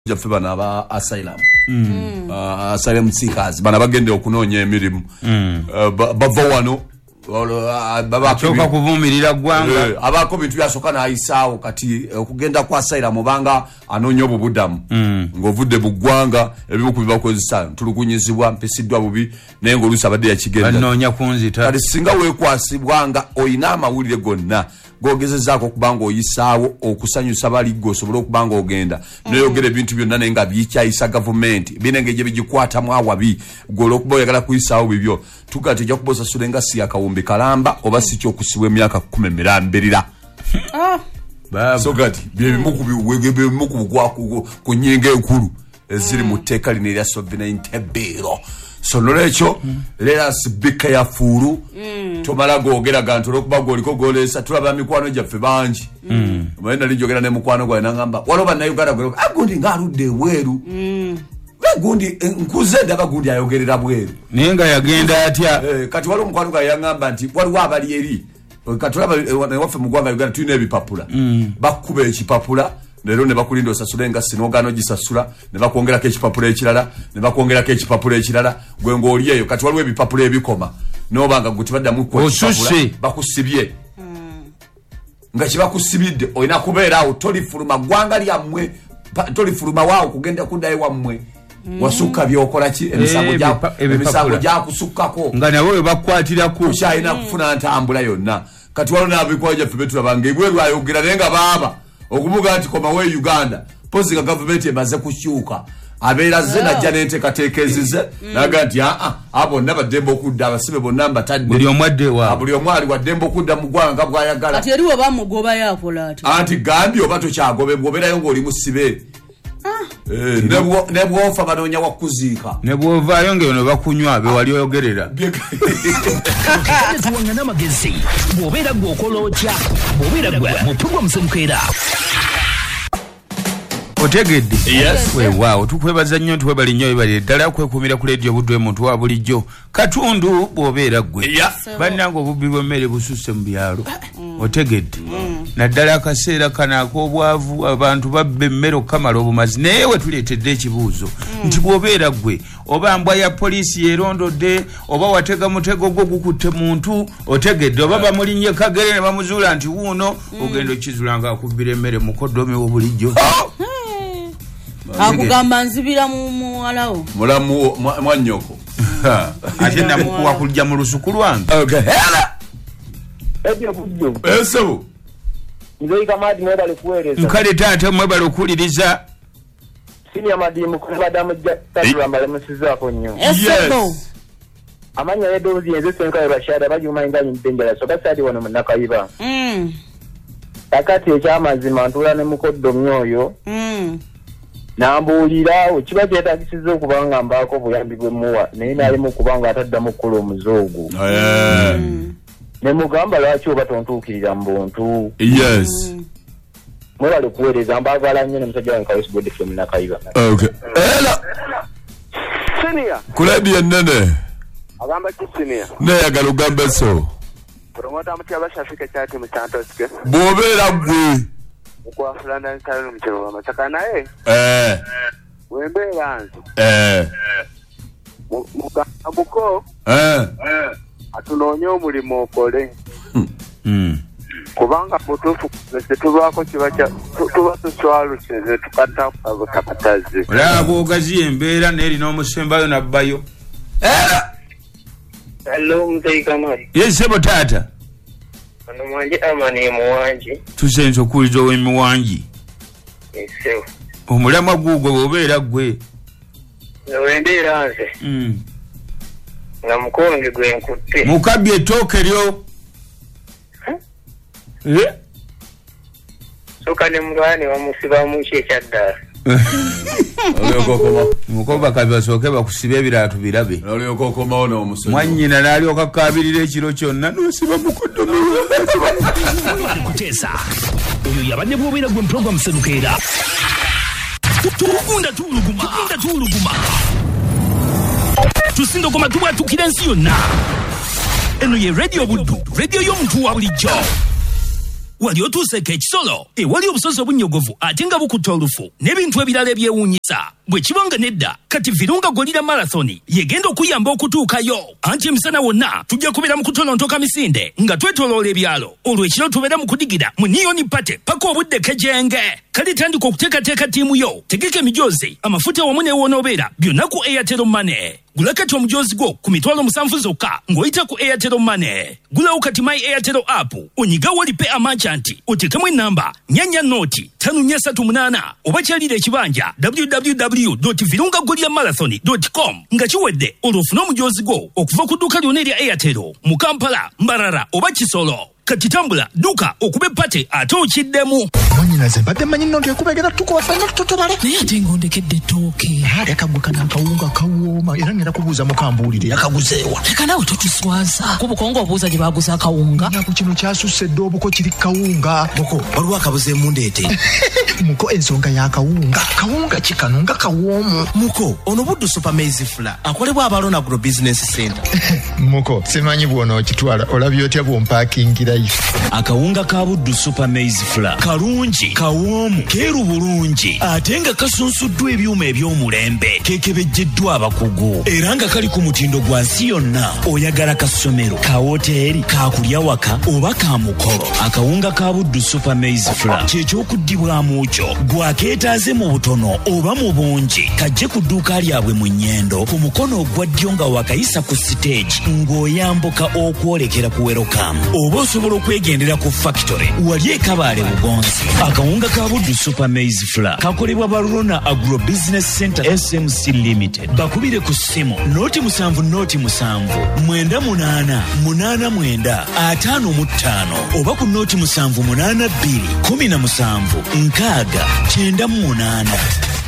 jaffe bana aba asylum asylum seekers bana bagende okunoonya emirimu bava wano babachoka kuvumirira gwanga abako bintu byasoka na isaawo kati okugenda kwa asylum banga anonyo obubudamu ngovudde bugwanga ebimu kubibakozesa tulukunyizibwa mpesiddwa bubi naye ngolusa badde ya kigenda anonya kunzita kati singa wekwasibwanga oyina amawulire gonna gogezezaako kubanga oyisaawo okusanyusa bali gosobola okubanga ogenda noyogera ebintu byonna naye nga bikyayisa gavumenti binengeje bigikwatamu awabi golo okuba oyagala kuyisaawo bibyo tugati ejja kubosa sulenga si akawumbi kalamba oba si kyokusibwa emyaka 10 mirambirira so gati byebimu ku nnyingo enkulu eziri mu tteeka lino erya sovereignty bill so nolwekyo let us be careful tomala googera gantu olwokuba goliko golesa tulaba mikwano gyaffe bangi mwena lijogera ne mukwano gwawe nangamba waloba na Uganda gwe agundi ngaludde bweru gundi nkuze ndaba gundi ayogerera bweru nenga yagenda atya kati walo mukwano gwawe yangamba nti waliwo abali eri katulaba waffe mu ggwanga Uganda tulina ebipapula bakuba ekipapula lero ne bakulinda osasulenga sinogano gisasula ne bakwongerako ekipapula ekirala ne bakwongerako ekipapula ekirala gwe ng'oliyeyo kati waliwo ebipapula ebikoma nobanga gutibaddamu kwekipapula bakusibye nga kibakusibidde olina kubeeraawo tolifuluma ggwanga lyammwe tolifuluma waawo kugenda kuddayo wammwe wasukka byokola ki emisango gyakusukkako nga nabo we bakwatirako kyalina kufuna ntambula yonna kati waliwo n'abikwayo gyaffe betulabanga ebweru ayogera naye nga baaba okumuga nti koma we Uganda pozi nga government emaze kukyuka abeera ze najja n'enteekateekezize naga nti abo naba dembo okudda abasibe bonna mbatadde buli omwadde wa buli omwali wa dembo okudda mu ggwanga bw'ayagala ati eriwo bamugoba yakola ati anti gambi oba tokyagobebwa obeerayo ng'oli musibe nebwofa banoonya wakuziika nebwovaayo ngeno bakunywa be wali oyogerera tuwanga n'amagezi bw'obeera gw'okola otya bw'obeera gwe mutugo musemukeera otegedde yes weewaawo tukwebaza nnyo tuwebali nnyo ebali eddala okwekuumira ku leediyo budde muntu wa bulijjo katundu bw'obeera gwe bannanga obubbi bw'emmere bususse mu byalo otegedde naddala akaseera kano ak'obwavu abantu babba emmere okukamala obumazi naye we tuleetedde ekibuuzo nti bw'obeera gwe oba mbwa ya poliisi yerondodde oba watega mutego gwo gukutte muntu otegedde oba bamulinnye kagere ne bamuzuula nti wuuno ogenda okizula nga akubbira emmere mukoddomi w'obulijjo akugamba nzibira mu muwalawo mulamu mwannyoko ate namukuwa kujja mu lusuku lwange esebo nzoi kamadi mwebale kuweereza nkale taata mwebale okuwuliriza senior madimu kubadamu tatulambala musizaako nnyo esebo amanya yedozi yenze senkayo bashada bajuma inganyi mpenjala so basadi wano munakayiba akati ekyamazima ntula ne mukoddo myoyo nambuulira kiba kyetagisiza okubanga mbaako obuyambi bwe muwa naye naalimu kubanga ataddamu kukola omuzoogu ne mugamba lwaki oba tontuukirira mu buntu yes mwebale kuweereza mbaagala nnyo ne musajja wange kawesi bwedde ffe munakayiba era senior kuledi ennene agamba ki senior neyagala ogambe so promota mutya bashafika kyati mu Santoske bw'obeera gwe okwafulana ntalo mu kiro amasaka naye wembeera nze mukabuko atunoonya omulimu okole kubanga mutuufu tetulwako kiba tuba tuswalusize tukatta takatazi olaba ogaziya embeera n'erina omusembayo nabbayo hello muteikamari yesebo taata ano mwanje amani muwanji tusenze okuwuliza ow'emiwanji esebo omulamwa guugwe bw'obeera gwe wembeera nze nga mukonge gwe nkutte mukabbye ettooke lyo soka ne mulwani wamusibamu ki ekyaddala mukoba kabi basooke bakusiba ebiraatu birabe olyoka okomawo n'omusonyi mwannyina n'alyoka kaabirira ekiro kyonna n'osiba mukoddomi kuteesa oyo yabadde bw'obeera gwe muprogramu senukeera tugunda tuwuluguma tusindogoma tubwatukira ensi yonna eno ye rediyo buddu rediyo y'omuntu wa bulijjo wali otuuseko ekisolo ewali obusozi obunyogovu ate nga bukutta olufu n'ebintu ebirala ebyewuunyisa bwe kibanga nedda kati Virunga Gorilla Marathon yegenda okuyamba okutuukayo anti emisana wonna tujja kubeera mu kutolontoka misinde nga twetoloola ebyalo olwo ekiro tubeera mu kudigira mu niyoni pate paka obudde kejenge kale tandika okuteekateeka ttiimu yo tegeka emijoozi amafuta wamu n'ewonoobeera byonna ku Airtel Money. Gula kati omujozi gwo ku mitwalo 7 zokka ng'oyita ku Airtel Money. Gulawo kati My Airtel app onyiga walipe amerchant oteekemu ennamba 4 oba kyalira ekibanja www.virungagoliamarathon.com nga kiwedde olwofuna omujozi gwo okuva ku dduuka lyonna erya Airtel mu Kampala, Mbarara oba Kisolo. Kati tambula duka okube pate ate okiddemu. Mwanyinaze mbadde manyi nno ndyekubegera tukuba fayina tutobale. Naye ate ng'ondekedde ettooke. Hali akagwe kana akawunga kawooma era ngenda kubuuza mukambuulire yakaguzeewa. Leka nawe totuswaza. Ku Bukongo obuuza gye baaguza akawunga. Nyaku kino kyasusse dde obuko kiri kawunga. Muko waliwo akabuze mundeete. Muko ensonga y'akawunga. Kawunga kikano nga kawoomu. Muko ono Buddu Super Maize Flour akolebwa Abalona Agro Business Center. Muko simanyi bw'onookitwala olabye otya bw'ompaakingira. Akawunga ka Buddu Super Maize Flour kalungi kawoomu keeru bulungi ate nga kasunsuddwa ebyuma eby'omulembe kekebejjeddwa abakugu era nga kali ku mutindo gwa nsi yonna oyagala ka ssomero ka woteeri kakulya waka oba ka mukolo. Akawunga ka Buddu Super Maize Flour kyekyokuddibwamu kyo gwakeetaaze mu butono oba mu bungi kajje ku dduuka lyabwe mu Nnyendo ku mukono ogwa ddyo nga wakayisa ku stage ng'oyambuka okwolekera ku Welcome oba osobola okwegendera ku factory wali ekabaale Bugonzi. Akawunga ka Buddu Super Maize Flour kakolebwa Balona Agro Business Center SMC Limited. Bakubire ku ssimu 07-888-885 oba ku 07-82-17-698.